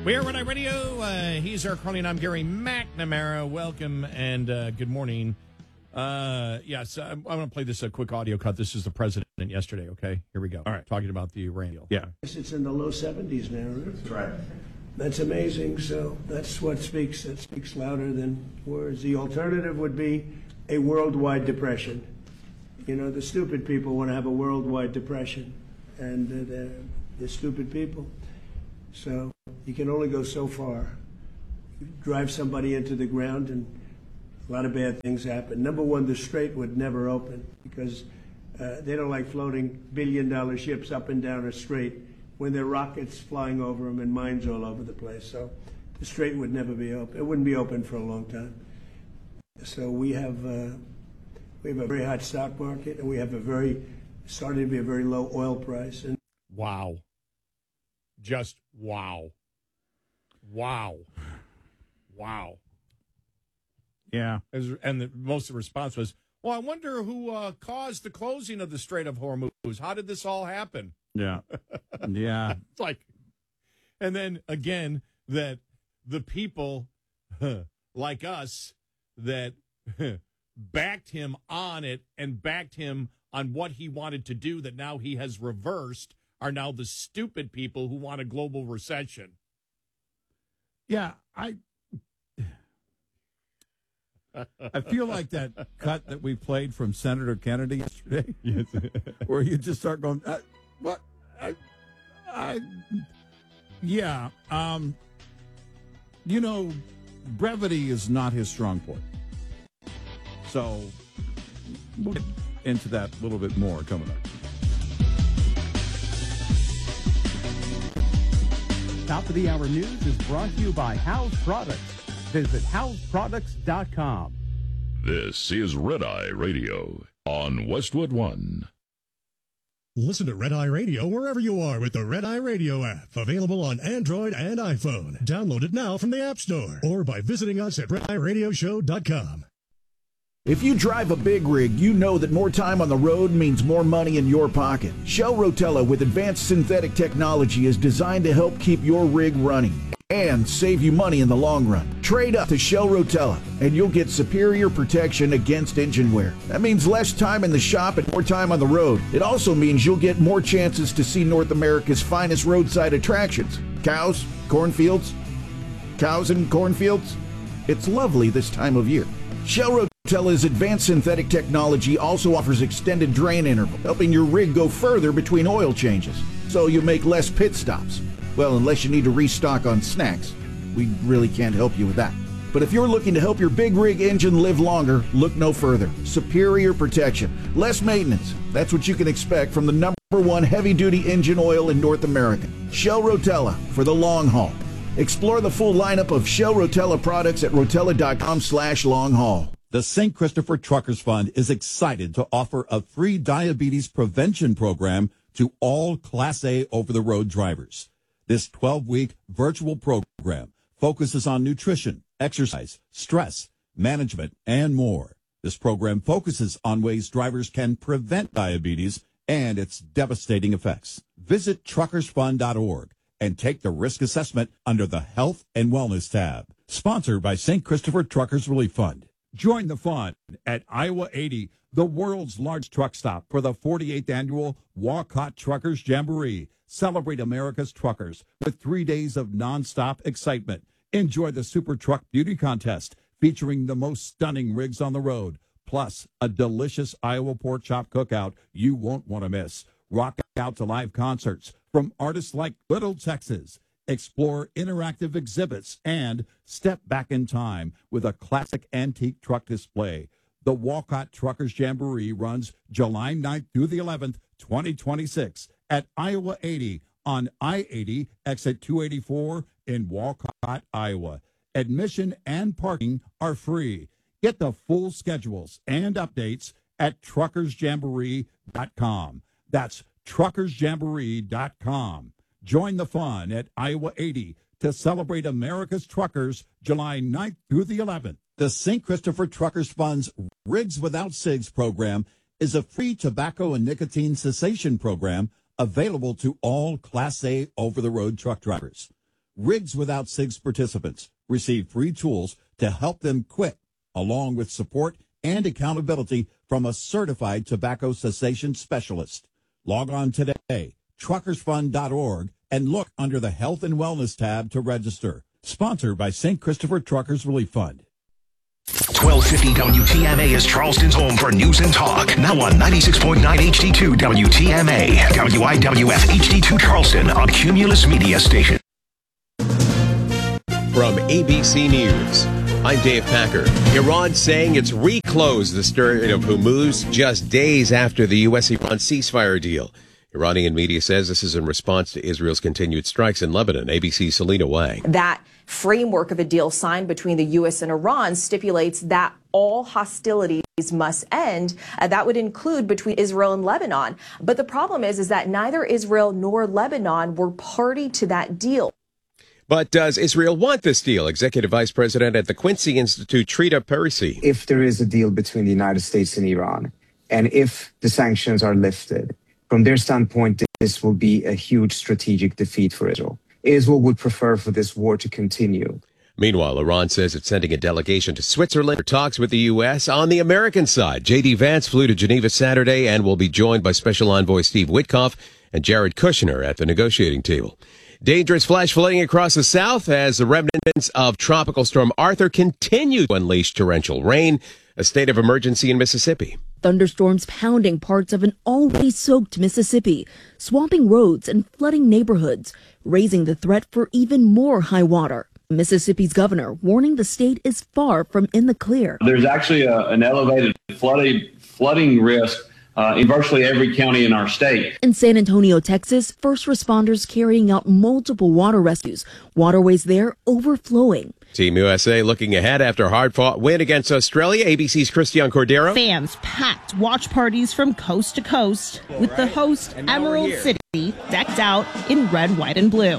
We are Red Eye Radio. He's Eric Carney, and I'm Gary McNamara. Welcome and good morning. Yes, I'm going to play this a quick audio cut. This is the president yesterday, okay? Here we go. All right. Talking about the Iran deal. Yeah. It's in the low 70s now. That's right. That's amazing. So that's what speaks louder than words. The alternative would be a worldwide depression. You know, the stupid people want to have a worldwide depression, and they're stupid people. So you can only go so far. You drive somebody into the ground and a lot of bad things happen. Number one, the Strait would never open because they don't like floating billion-dollar ships up and down a strait when there are rockets flying over them and mines all over the place. So the Strait would never be open. It wouldn't be open for a long time. So we have a very hot stock market, and we have starting to be a very low oil price. And wow. Just wow. Wow. Wow. Yeah. And most of the response was, well, I wonder who caused the closing of the Strait of Hormuz. How did this all happen? Yeah. Yeah. It's like, and then again, that the people like us that backed him on it and backed him on what he wanted to do that now he has reversed are now the stupid people who want a global recession. Yeah, I feel like that cut that we played from Senator Kennedy yesterday, where you just start going, what? Yeah. You know, brevity is not his strong point. So we'll get into that a little bit more coming up. Top of the Hour News is brought to you by House Products. Visit houseproducts.com. This is Red Eye Radio on Westwood One. Listen to Red Eye Radio wherever you are with the Red Eye Radio app. Available on Android and iPhone. Download it now from the App Store or by visiting us at redeyeradioshow.com. If you drive a big rig, you know that more time on the road means more money in your pocket. Shell Rotella with advanced synthetic technology is designed to help keep your rig running and save you money in the long run. Trade up to Shell Rotella and you'll get superior protection against engine wear. That means less time in the shop and more time on the road. It also means you'll get more chances to see North America's finest roadside attractions. Cows, cornfields, cows and cornfields. It's lovely this time of year. Shell Rotella's advanced synthetic technology also offers extended drain interval, helping your rig go further between oil changes, so you make less pit stops. Well, unless you need to restock on snacks. We really can't help you with that. But if you're looking to help your big rig engine live longer, look no further. Superior protection, less maintenance. That's what you can expect from the number one heavy-duty engine oil in North America. Shell Rotella for the long haul. Explore the full lineup of Shell Rotella products at rotella.com/long haul. The St. Christopher Truckers Fund is excited to offer a free diabetes prevention program to all Class A over-the-road drivers. This 12-week virtual program focuses on nutrition, exercise, stress, management, and more. This program focuses on ways drivers can prevent diabetes and its devastating effects. Visit truckersfund.org and take the risk assessment under the Health and Wellness tab. Sponsored by St. Christopher Truckers Relief Fund. Join the fun at Iowa 80, the world's largest truck stop, for the 48th annual Walcott Truckers Jamboree. Celebrate America's truckers with 3 days of nonstop excitement. Enjoy the Super Truck Beauty Contest featuring the most stunning rigs on the road, plus a delicious Iowa pork chop cookout you won't want to miss. Rock out to live concerts from artists like Little Texas. Explore interactive exhibits and step back in time with a classic antique truck display. The Walcott Truckers Jamboree runs July 9th through the 11th, 2026 at Iowa 80 on I-80 exit 284 in Walcott, Iowa. Admission and parking are free. Get the full schedules and updates at truckersjamboree.com. That's truckersjamboree.com. Join the fun at Iowa 80 to celebrate America's truckers July 9th through the 11th. The St. Christopher Truckers Fund's Rigs Without Cigs program is a free tobacco and nicotine cessation program available to all Class A over-the-road truck drivers. Rigs Without SIGs participants receive free tools to help them quit, along with support and accountability from a certified tobacco cessation specialist. Log on today, truckersfund.org, and look under the Health and Wellness tab to register. Sponsored by St. Christopher Truckers Relief Fund. 1250 WTMA is Charleston's home for news and talk. Now on 96.9 HD2 WTMA. WIWF HD2 Charleston on Cumulus Media Station. From ABC News, I'm Dave Packer. Iran saying it's reclosed the Strait of Hormuz just days after the U.S.-Iran ceasefire deal. Iranian media says this is in response to Israel's continued strikes in Lebanon. ABC's Selena Wang. That framework of a deal signed between the U.S. and Iran stipulates that all hostilities must end. That would include between Israel and Lebanon. But the problem is that neither Israel nor Lebanon were party to that deal. But does Israel want this deal? Executive Vice President at the Quincy Institute, Trita Parisi. If there is a deal between the United States and Iran, and if the sanctions are lifted, from their standpoint, this will be a huge strategic defeat for Israel. Israel would prefer for this war to continue. Meanwhile, Iran says it's sending a delegation to Switzerland for talks with the U.S. On the American side, J.D. Vance flew to Geneva Saturday and will be joined by Special Envoy Steve Witkoff and Jared Kushner at the negotiating table. Dangerous flash flooding across the south as the remnants of Tropical Storm Arthur continue to unleash torrential rain. A state of emergency in Mississippi. Thunderstorms pounding parts of an already soaked Mississippi, swamping roads and flooding neighborhoods, raising the threat for even more high water. Mississippi's governor warning the state is far from in the clear. There's actually an elevated flooding risk in virtually every county in our state. In San Antonio, Texas, first responders carrying out multiple water rescues, waterways there overflowing. Team USA looking ahead after a hard-fought win against Australia. ABC's Christian Cordero. Fans packed watch parties from coast to coast with the host Emerald City decked out in red, white, and blue.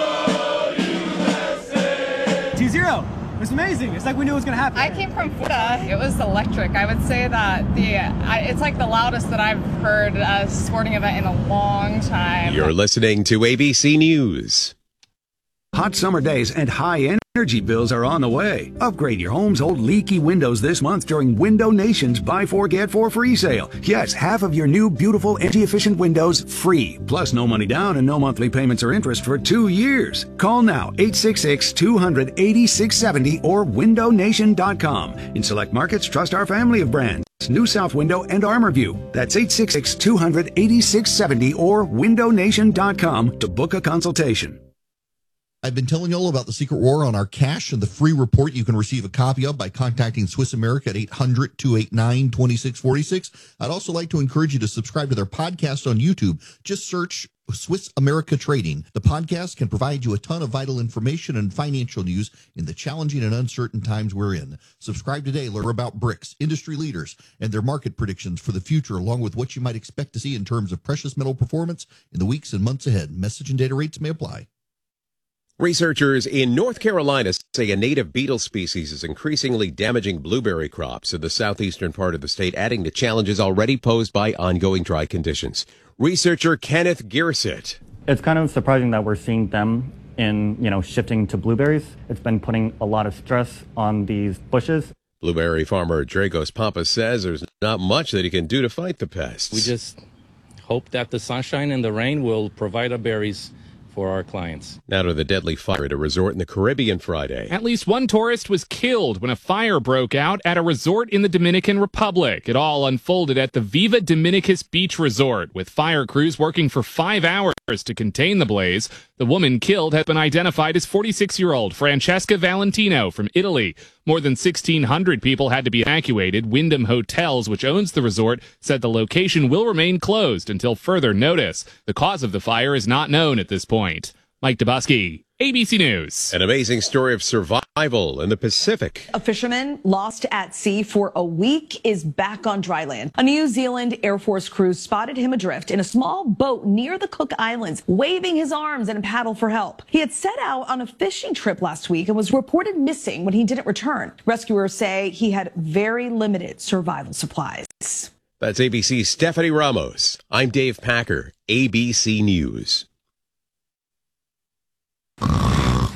2-0. It was amazing. It's like we knew it was going to happen. I came from Florida. It was electric. I would say that it's like the loudest that I've heard a sporting event in a long time. You're listening to ABC News. Hot summer days and high energy bills are on the way. Upgrade your home's old leaky windows this month during Window Nation's Buy 4 Get 4 free sale. Yes, half of your new beautiful energy-efficient windows free. Plus no money down and no monthly payments or interest for 2 years. Call now 866-200-8670 or windownation.com. In select markets, trust our family of brands. New South Window and ArmorView. That's 866-200-8670 or windownation.com to book a consultation. I've been telling you all about the Secret War on our cash and the free report you can receive a copy of by contacting Swiss America at 800-289-2646. I'd also like to encourage you to subscribe to their podcast on YouTube. Just search Swiss America Trading. The podcast can provide you a ton of vital information and financial news in the challenging and uncertain times we're in. Subscribe today. Learn about BRICS, industry leaders, and their market predictions for the future, along with what you might expect to see in terms of precious metal performance in the weeks and months ahead. Message and data rates may apply. Researchers in North Carolina say a native beetle species is increasingly damaging blueberry crops in the southeastern part of the state, adding to challenges already posed by ongoing dry conditions. Researcher Kenneth Gearset. It's kind of surprising that we're seeing them shifting to blueberries. It's been putting a lot of stress on these bushes. Blueberry farmer Dragos Pampas says there's not much that he can do to fight the pests. We just hope that the sunshine and the rain will provide our berries for our clients. Now to the deadly fire at a resort in the Caribbean Friday. At least one tourist was killed when a fire broke out at a resort in the Dominican Republic. It all unfolded at the Viva Dominicus Beach Resort, with fire crews working for 5 hours to contain the blaze. The woman killed has been identified as 46-year-old Francesca Valentino from Italy. More than 1,600 people had to be evacuated. Wyndham Hotels, which owns the resort, said the location will remain closed until further notice. The cause of the fire is not known at this point. Mike Dubosky, ABC News. An amazing story of survival in the Pacific. A fisherman lost at sea for a week is back on dry land. A New Zealand Air Force crew spotted him adrift in a small boat near the Cook Islands, waving his arms and a paddle for help. He had set out on a fishing trip last week and was reported missing when he didn't return. Rescuers say he had very limited survival supplies. That's ABC's Stephanie Ramos. I'm Dave Packer, ABC News.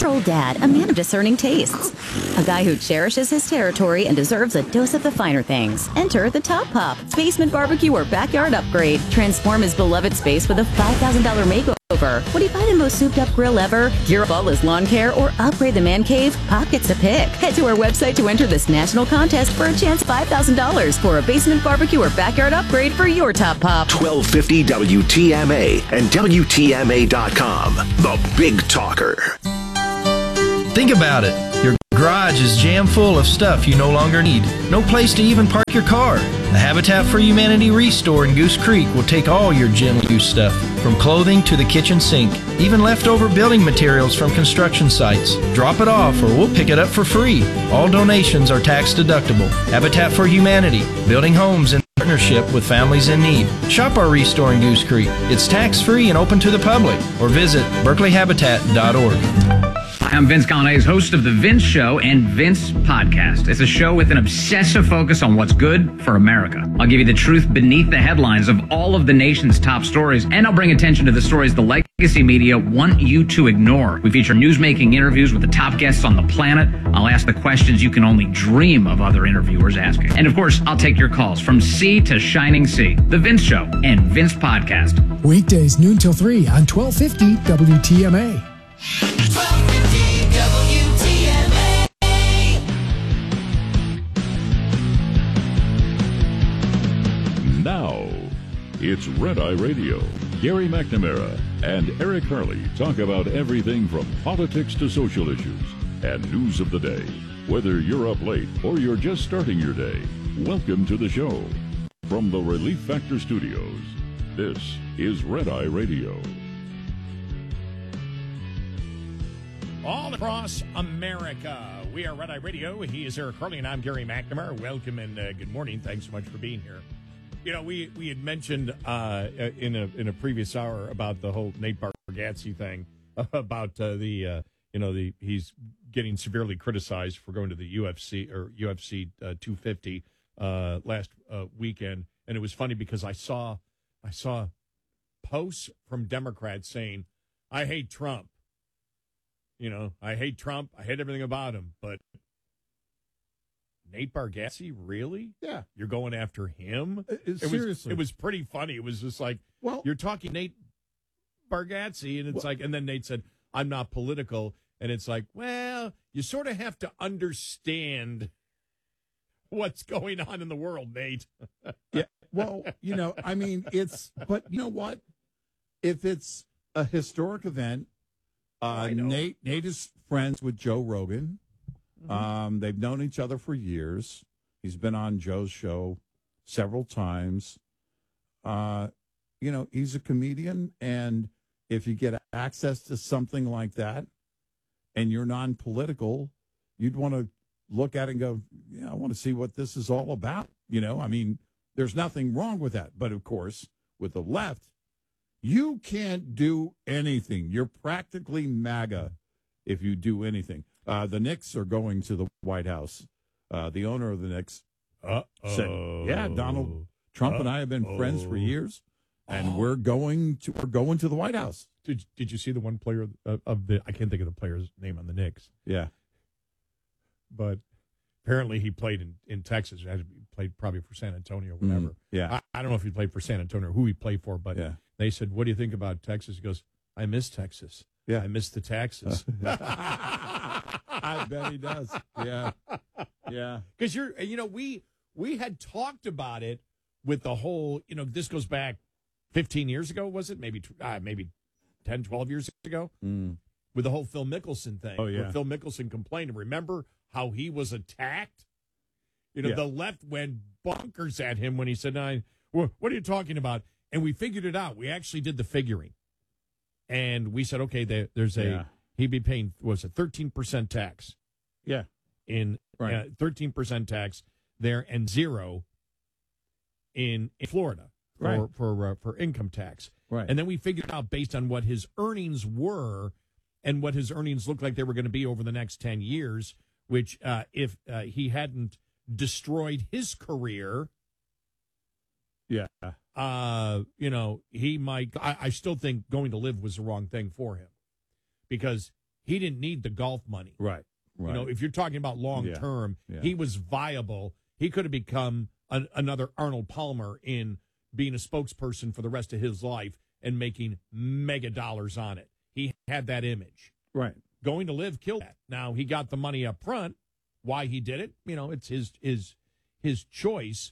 Old dad, a man of discerning tastes. A guy who cherishes his territory and deserves a dose of the finer things. Enter the Top Pop, basement barbecue or backyard upgrade. Transform his beloved space with a $5,000 makeover. Would he buy the most souped-up grill ever, gear up all his lawn care, or upgrade the man cave? Pop gets a pick. Head to our website to enter this national contest for a chance at $5,000 for a basement barbecue or backyard upgrade for your Top Pop. 1250 WTMA and WTMA.com. The Big Talker. Think about it. Your garage is jam full of stuff you no longer need. No place to even park your car. The Habitat for Humanity Restore in Goose Creek will take all your gently used stuff, from clothing to the kitchen sink, even leftover building materials from construction sites. Drop it off or we'll pick it up for free. All donations are tax deductible. Habitat for Humanity, building homes in partnership with families in need. Shop our Restore in Goose Creek. It's tax-free and open to the public. Or visit berkeleyhabitat.org. I'm Vince Colonnese, host of The Vince Show and Vince Podcast. It's a show with an obsessive focus on what's good for America. I'll give you the truth beneath the headlines of all of the nation's top stories, and I'll bring attention to the stories the legacy media want you to ignore. We feature news-making interviews with the top guests on the planet. I'll ask the questions you can only dream of other interviewers asking. And of course, I'll take your calls from sea to shining sea. The Vince Show and Vince Podcast. Weekdays noon till 3 on 1250 WTMA. Now, it's Red Eye Radio. Gary McNamara and Eric Harley talk about everything from politics to social issues and news of the day. Whether you're up late or you're just starting your day, welcome to the show. From the Relief Factor Studios, this is Red Eye Radio. All across America, we are Red Eye Radio. He is Eric Harley, and I'm Gary McNamara. Welcome and good morning. Thanks so much for being here. You know, we had mentioned in a previous hour about the whole Nate Bargatze thing, about he's getting severely criticized for going to the UFC 250 last weekend, and it was funny because I saw posts from Democrats saying, "I hate Trump. You know, I hate Trump. I hate everything about him." But Nate Bargatze, really? Yeah. You're going after him? Seriously. It was pretty funny. It was just like, well, you're talking Nate Bargatze, and it's like, and then Nate said, "I'm not political." And it's like, well, you sort of have to understand what's going on in the world, Nate. Yeah. Well, you know, I mean, but you know what? If it's a historic event, Nate is friends with Joe Rogan. Mm-hmm. They've known each other for years. He's been on Joe's show several times. You know, he's a comedian, and if you get access to something like that and you're non-political, you'd want to look at it and go, yeah, I want to see what this is all about. You know, I mean, there's nothing wrong with that. But, of course, with the left, you can't do anything. You're practically MAGA if you do anything. The Knicks are going to the White House. The owner of the Knicks said, "Yeah, Donald Trump and I have been friends for years, and we're going to the White House." Did you see the one player of the? I can't think of the player's name on the Knicks. Yeah, but apparently he played in Texas. He played probably for San Antonio or whatever. Yeah, I don't know if he played for San Antonio or who he played for, but they said, "What do you think about Texas?" He goes, "I miss Texas. Yeah, I miss the taxes." I bet he does. Yeah. Because we had talked about it with the whole, this goes back 15 years ago, was it? Maybe 10, 12 years ago? With the whole Phil Mickelson thing. Oh, yeah. Where Phil Mickelson complained. And remember how he was attacked? The left went bonkers at him when he said, what are you talking about? And we figured it out. We actually did the figuring. And we said, okay, there's he'd be paying, 13% tax. Yeah. In right. 13% tax there and 0 in Florida for income tax. Right. And then we figured out based on what his earnings were and what his earnings looked like they were going to be over the next 10 years, which if he hadn't destroyed his career, he might. I still think going to live was the wrong thing for him because he didn't need the golf money. Right. You know, if you're talking about long term, he was viable. He could have become another Arnold Palmer in being a spokesperson for the rest of his life and making mega dollars on it. He had that image. Right. Going to live killed that. Now he got the money up front. Why he did it, you know, it's his choice.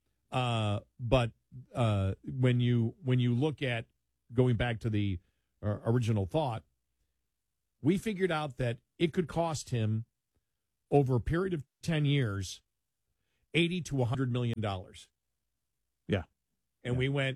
But when you look at going back to the original thought, we figured out that it could cost him over a period of 10 years, $80 to $100 million. Yeah. And we went,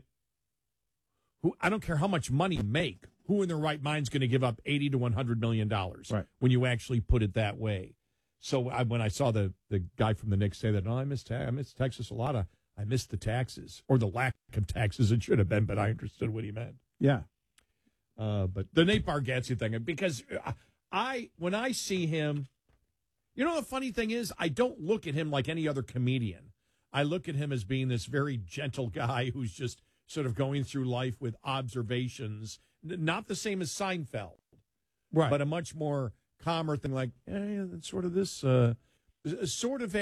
I don't care how much money you make, who in their right mind is going to give up $80 to $100 million when you actually put it that way? So when I saw the guy from the Knicks say that, I miss Texas a lot. I missed the taxes, or the lack of taxes it should have been, but I understood what he meant. Yeah. But the Nate Bargatze thing, because when I see him, you know, the funny thing is, I don't look at him like any other comedian. I look at him as being this very gentle guy who's just sort of going through life with observations, not the same as Seinfeld, right? But a much more calmer thing, like sort of this, sort of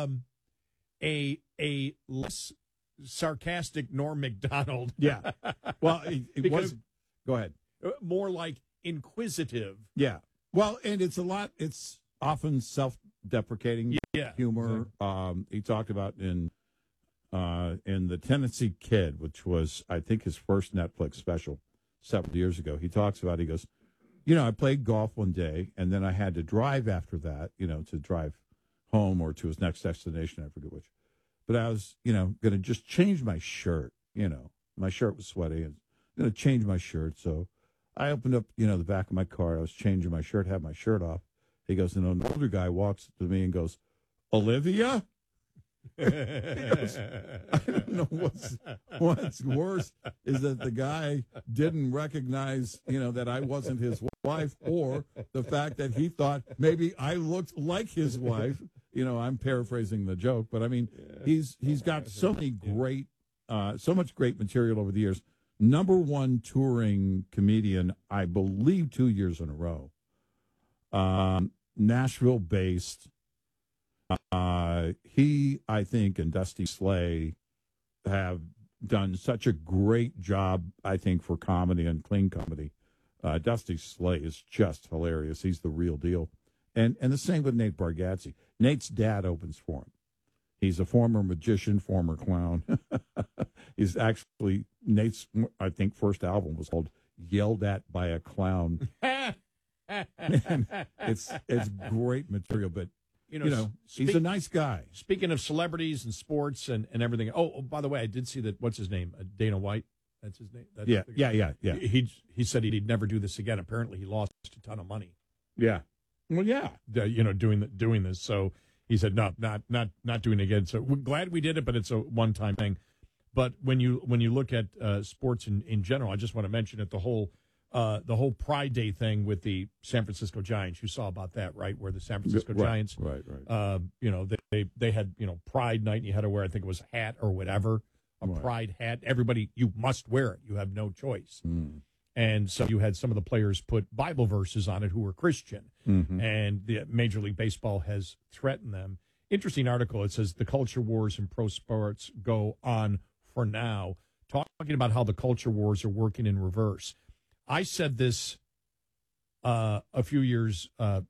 a less sarcastic Norm Macdonald. Yeah. Well, it was. Go ahead. More like inquisitive. Yeah. Well, and it's often self-deprecating humor. He talked about in The Tennessee Kid, which was, I think, his first Netflix special several years ago. He talks about, he goes, you know, I played golf one day, and then I had to drive after that, you know, to drive home or to his next destination. I forget which. But I was, you know, going to just change my shirt. You know, my shirt was sweaty, and I'm going to change my shirt. So I opened up, you know, the back of my car. I was changing my shirt, had my shirt off. He goes, and an older guy walks to me and goes, Olivia? He goes, I don't know what's worse is that the guy didn't recognize, you know, that I wasn't his wife, or the fact that he thought maybe I looked like his wife. You know, I'm paraphrasing the joke, but I mean, he's got so many great, so much great material over the years. #1 touring comedian, I believe, 2 years in a row. Nashville-based. He, I think, and Dusty Slay have done such a great job, I think, for comedy and clean comedy. Dusty Slay is just hilarious. He's the real deal. And the same with Nate Bargatze. Nate's dad opens for him. He's a former magician, former clown. He's actually, Nate's, I think, first album was called Yelled At by a Clown. It's great material, but you know he's a nice guy. Speaking of celebrities and sports and everything. Oh, by the way, I did see that. What's his name? Dana White. That's his name. That's yeah. He said he'd never do this again. Apparently, he lost a ton of money. Yeah. Well, yeah. You know, doing this. So he said no, not doing it again. So we're glad we did it, but it's a one-time thing. But when you look at sports in general, I just want to mention it. The whole Pride Day thing with the San Francisco Giants. You saw about that, right? Where the San Francisco Giants, right. You know, they had, you know, Pride Night, and you had to wear, I think it was a hat or whatever, a Pride hat. Everybody, you must wear it. You have no choice. And so you had some of the players put Bible verses on it who were Christian, and the Major League Baseball has threatened them. Interesting article. It says the culture wars in pro sports go on for now. Talking about how the culture wars are working in reverse. I said this a few years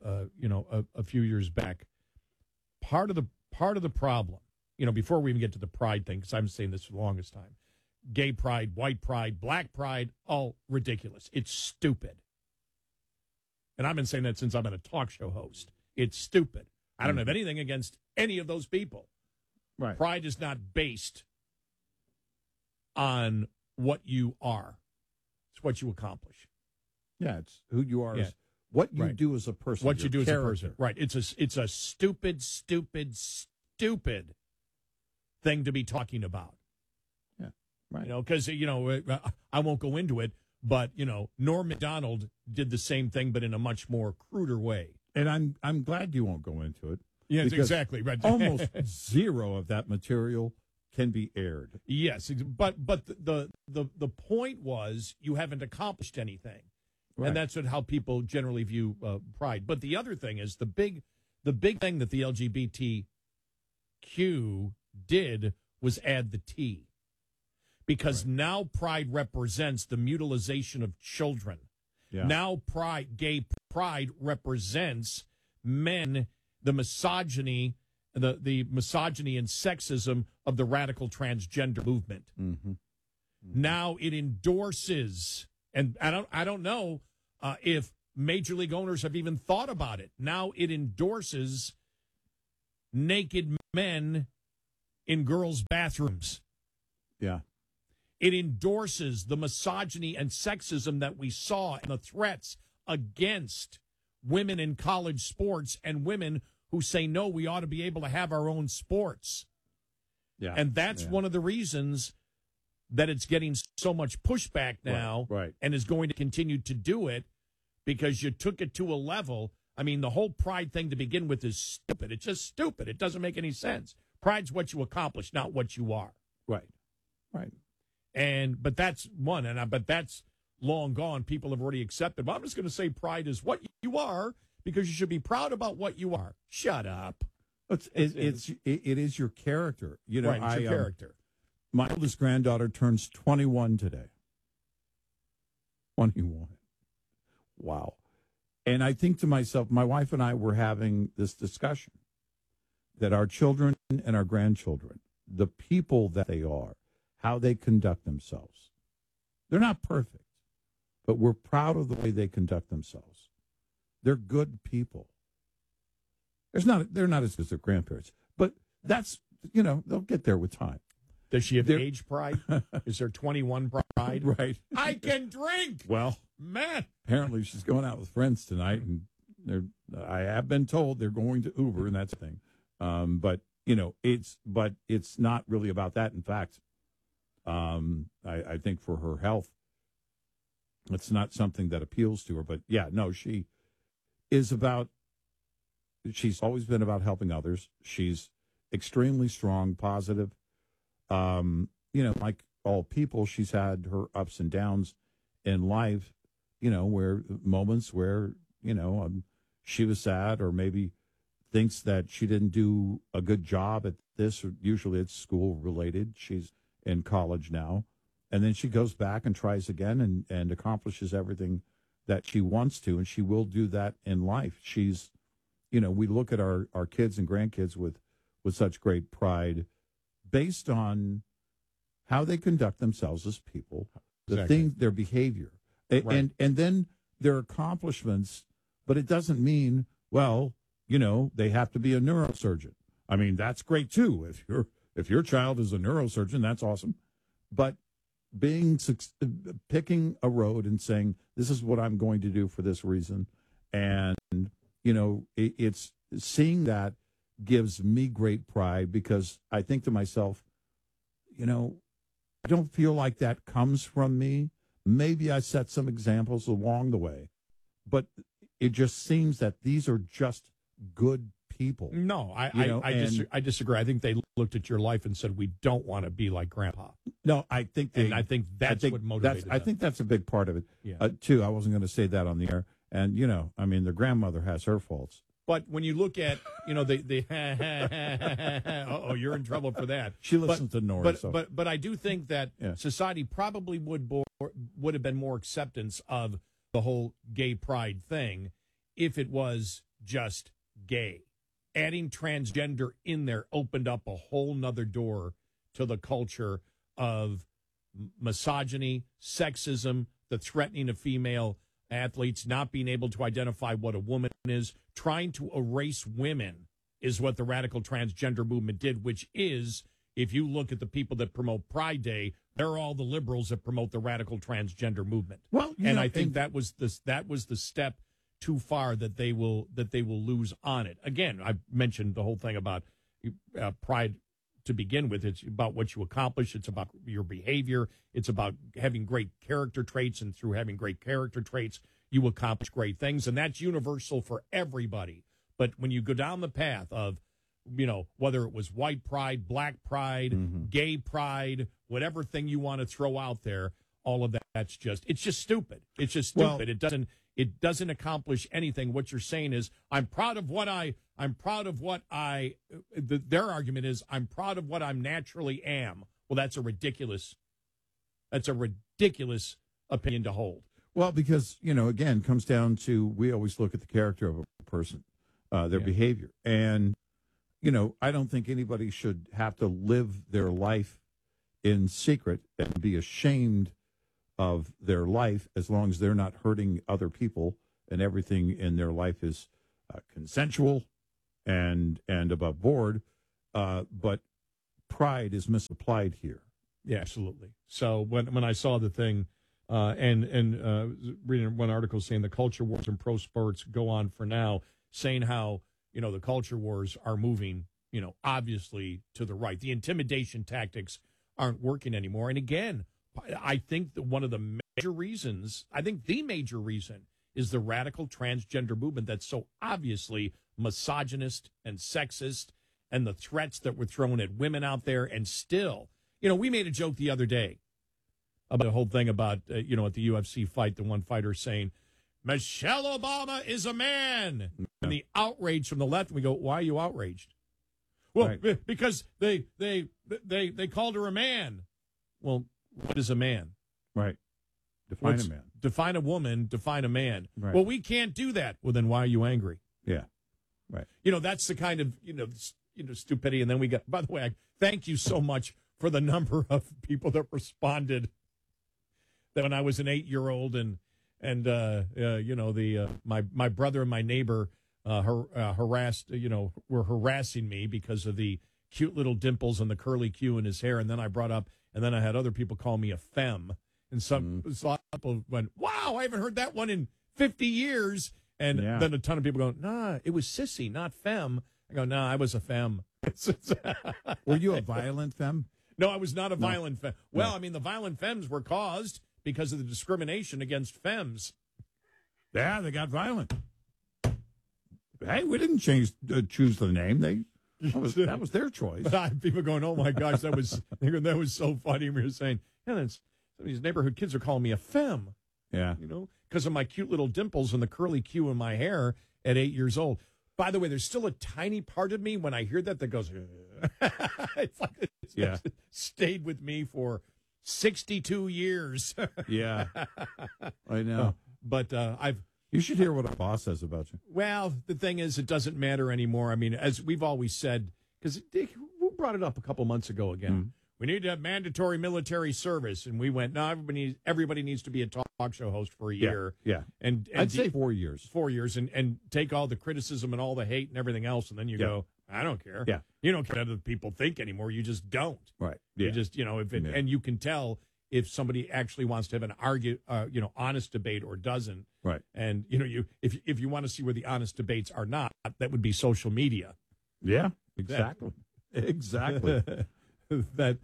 back. Part of the problem, you know, before we even get to the pride thing, because I'm saying this for the longest time, gay pride, white pride, black pride, all ridiculous. It's stupid. And I've been saying that since I've been a talk show host. It's stupid. I don't have anything against any of those people. Right. Pride is not based on what you are. It's what you accomplish. Yeah, it's who you are. Yeah. What you do as a person. What you do character. as a person. Right. It's a stupid thing to be talking about. Yeah. Right. You know, because, you know, I won't go into it, but, you know, Norm Macdonald did the same thing, but in a much more cruder way. And I'm glad you won't go into it. Yes, exactly. Right. Almost zero of that material can be aired. Yes, but the point was you haven't accomplished anything. Right. And that's how people generally view pride. But the other thing is the big thing that the LGBTQ did was add the T. Because now pride represents the mutilization of children. Yeah. Now gay pride represents men, the misogyny, the misogyny and sexism of the radical transgender movement. Mm-hmm. Now it endorses, and I don't know if major league owners have even thought about it. Now it endorses naked men in girls' bathrooms. Yeah. It endorses the misogyny and sexism that we saw and the threats against women in college sports and women who say, no, we ought to be able to have our own sports. Yeah. And that's one of the reasons that it's getting so much pushback now, Right. and is going to continue to do it, because you took it to a level. I mean, the whole pride thing to begin with is stupid. It's just stupid. It doesn't make any sense. Pride's what you accomplish, not what you are. Right. Right. But that's one, but that's long gone. People have already accepted. Well, I'm just going to say pride is what you are, because you should be proud about what you are. Shut up. It is your character. You know, right, it's your character. My oldest granddaughter turns 21 today. 21. Wow. And I think to myself, my wife and I were having this discussion that our children and our grandchildren, the people that they are, how they conduct themselves, they're not perfect, but we're proud of the way they conduct themselves. They're good people. They're not as good as their grandparents, but that's, they'll get there with time. Does she have age pride? Is there 21 pride? Right. I can drink. Well, man, apparently she's going out with friends tonight, and I have been told they're going to Uber, and that's the thing. But it's not really about that. In fact, I think for her health, it's not something that appeals to her. But yeah, no, she's always been about helping others. She's extremely strong, positive. Like all people, she's had her ups and downs in life, where moments where, she was sad, or maybe thinks that she didn't do a good job at this, or usually it's school related. She's in college now. And then she goes back and tries again and accomplishes everything that she wants to. And she will do that in life. She's, we look at our kids and grandkids with such great pride based on how they conduct themselves as people, their behavior, right. and then their accomplishments. But it doesn't mean, they have to be a neurosurgeon. I mean, that's great too. If your child is a neurosurgeon, that's awesome. But picking a road and saying, this is what I'm going to do for this reason, and it's seeing that gives me great pride, because I think to myself, I don't feel like that comes from me. Maybe I set some examples along the way, but it just seems that these are just good people. No, I disagree. I think they looked at your life and said, we don't want to be like Grandpa. No, I think that's what motivated them. I think that's a big part of it, Yeah. too. I wasn't going to say that on the air. And, their grandmother has her faults. But when you look at, you're in trouble for that. She listens to Nora. But I do think that society probably would have been more acceptance of the whole gay pride thing if it was just gay. Adding transgender in there opened up a whole nother door to the culture of misogyny, sexism, the threatening of female athletes, not being able to identify what a woman is, trying to erase women is what the radical transgender movement did, which is, if you look at the people that promote Pride Day, they're all the liberals that promote the radical transgender movement. Well, I think that was the step too far that they will lose on it. Again, I mentioned the whole thing about pride to begin with. It's about what you accomplish. It's about your behavior. It's about having great character traits, and through having great character traits, you accomplish great things, and that's universal for everybody. But when you go down the path of, whether it was white pride, black pride, gay pride, whatever thing you want to throw out there, all of that it's just stupid. It's just stupid. It doesn't accomplish anything. What you're saying is, their argument is, I'm proud of what I naturally am. Well, that's a ridiculous opinion to hold. Well, because, again, it comes down to, we always look at the character of a person, their behavior. And, I don't think anybody should have to live their life in secret and be ashamed of their life as long as they're not hurting other people and everything in their life is consensual and above board. But pride is misapplied here. Yeah, absolutely. So when I saw the thing, reading one article saying the culture wars in pro sports go on for now, saying how, the culture wars are moving, obviously to the right. The intimidation tactics aren't working anymore. And again, I think that one of the major reasons, the major reason is the radical transgender movement that's so obviously misogynist and sexist, and the threats that were thrown at women out there. And still, we made a joke the other day about the whole thing about, at the UFC fight, the one fighter saying, Michelle Obama is a man. And the outrage from the left, we go, why are you outraged? Well, because they called her a man. Well, what is a man? Right. Define a man. Define a woman, define a man. Right. Well, we can't do that. Well, then why are you angry? Yeah. Right. That's the kind of, stupidity. And then we got, by the way, I thank you so much for the number of people that responded that when I was an 8-year-old and my brother and my neighbor were harassing me because of the cute little dimples and the curly Q in his hair. And then I had other people call me a femme. And some people went, wow, I haven't heard that one in 50 years. And then a ton of people go, nah, it was sissy, not femme. I go, nah, I was a femme. Were you a violent femme? No, I was not a violent femme. Well, the violent femmes were caused because of the discrimination against femmes. Yeah, they got violent. Hey, we didn't choose the name. That was their choice. But people going, oh my gosh, that was so funny. We were saying, some of these neighborhood kids are calling me a femme. Yeah, because of my cute little dimples and the curly Q in my hair at 8 years old. By the way, there's still a tiny part of me when I hear that goes, it's like it's stayed with me for 62 years. Yeah, I know. But you should hear what our boss says about you. Well, the thing is, it doesn't matter anymore. As we've always said, because who brought it up a couple months ago again? Mm-hmm. We need to have mandatory military service, and we went, no, everybody needs to be a talk show host for a year. Yeah. And I'd say 4 years. 4 years, and take all the criticism and all the hate and everything else, and then you go, I don't care. Yeah. You don't care what other people think anymore. You just don't. Right. You just, and you can tell if somebody actually wants to have an honest debate or doesn't. Right. And if you want to see where the honest debates are not, that would be social media. Yeah. Exactly. Exactly. that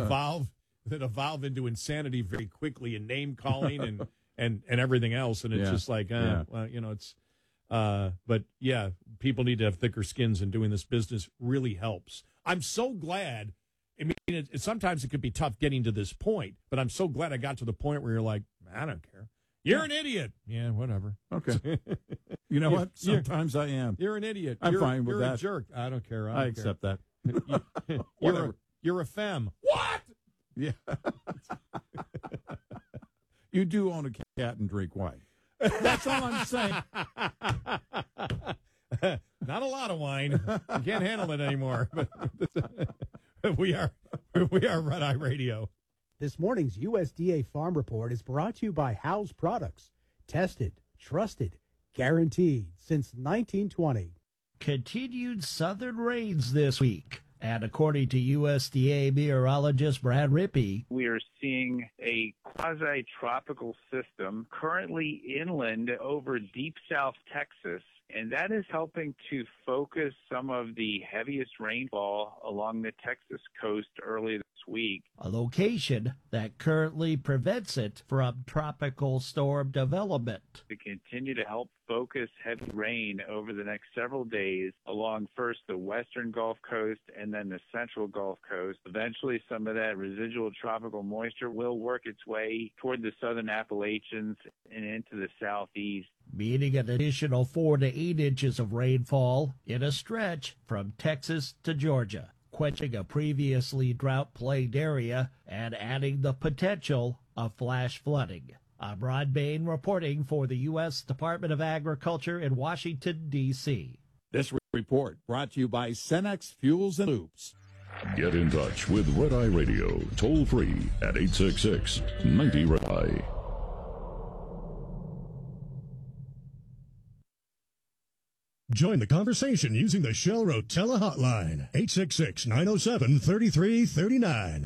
evolve into insanity very quickly, and name calling and everything else, and it's just like it's but yeah, people need to have thicker skins, and doing this business really helps. I'm so glad. Sometimes it could be tough getting to this point, but I'm so glad I got to the point where you're like, I don't care. You're an idiot. Yeah, whatever. Okay. You know what? Sometimes I am. You're an idiot. I'm fine with that. You're a jerk. I don't care. I accept that. You're a femme. What? Yeah. You do own a cat and drink wine. That's all I'm saying. Not a lot of wine. You can't handle it anymore. But we are Red Eye Radio. This morning's USDA Farm Report is brought to you by Howes Products. Tested, trusted, guaranteed since 1920. Continued southern rains this week. And according to USDA meteorologist Brad Rippey, we are seeing a quasi-tropical system currently inland over deep South Texas, and that is helping to focus some of the heaviest rainfall along the Texas coast early this week. A location that currently prevents it from tropical storm development. To continue to help focus heavy rain over the next several days along first the western Gulf Coast and then the central Gulf Coast. Eventually, some of that residual tropical moisture moisture will work its way toward the southern Appalachians and into the southeast. Meaning an additional 4 to 8 inches of rainfall in a stretch from Texas to Georgia, quenching a previously drought-plagued area and adding the potential of flash flooding. I'm Ron Bain reporting for the U.S. Department of Agriculture in Washington, D.C. This report brought to you by Cenex Fuels and Lubes. Get in touch with Red Eye Radio, toll free at 866-90-RED-EYE. Join the conversation using the Shell Rotella hotline, 866-907-3339.